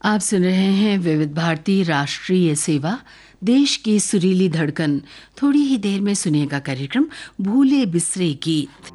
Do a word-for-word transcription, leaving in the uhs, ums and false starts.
आप सुन रहे हैं विविध भारती राष्ट्रीय सेवा, देश की सुरीली धड़कन। थोड़ी ही देर में सुनिएगा कार्यक्रम भूले बिसरे गीत।